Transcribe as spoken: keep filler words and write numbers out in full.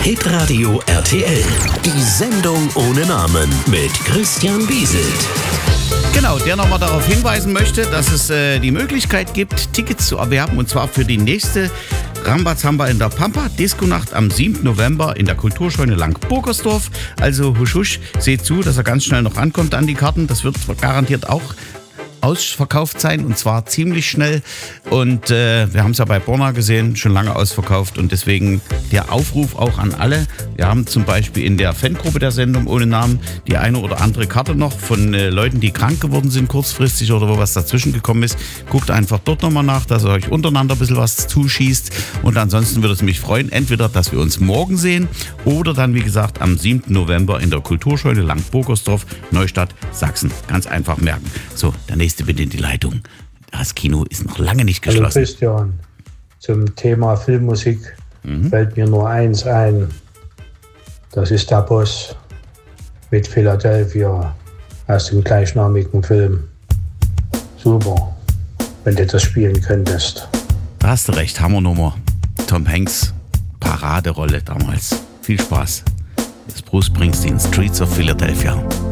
Hitradio R T L. Die Sendung ohne Namen mit Christian Bieselt. Genau, der nochmal darauf hinweisen möchte, dass es äh, die Möglichkeit gibt, Tickets zu erwerben, und zwar für die nächste Rambazamba in der Pampa, Disco-Nacht am siebten November in der Kulturscheune Lang-Burgersdorf. Also husch husch, seht zu, dass er ganz schnell noch rankommt an die Karten. Das wird garantiert auch ausverkauft sein, und zwar ziemlich schnell. Und äh, wir haben es ja bei Borna gesehen, schon lange ausverkauft, und deswegen der Aufruf auch an alle. Wir haben zum Beispiel in der Fangruppe der Sendung ohne Namen die eine oder andere Karte noch von äh, Leuten, die krank geworden sind kurzfristig oder wo was dazwischen gekommen ist. Guckt einfach dort nochmal nach, dass ihr euch untereinander ein bisschen was zuschießt, und ansonsten würde es mich freuen, entweder, dass wir uns morgen sehen oder dann, wie gesagt, am siebten November in der Kulturscheune Lang-Burgersdorf, Neustadt, Sachsen. Ganz einfach merken. So, der nächste bitte in die Leitung. Das Kino ist noch lange nicht geschlossen. Hallo Christian, zum Thema Filmmusik mhm. fällt mir nur eins ein. Das ist der Boss mit Philadelphia aus dem gleichnamigen Film. Super, wenn du das spielen könntest. Da hast du recht, Hammernummer. Tom Hanks, Paraderolle damals. Viel Spaß. Das Bruce Springsteen, Streets of Philadelphia.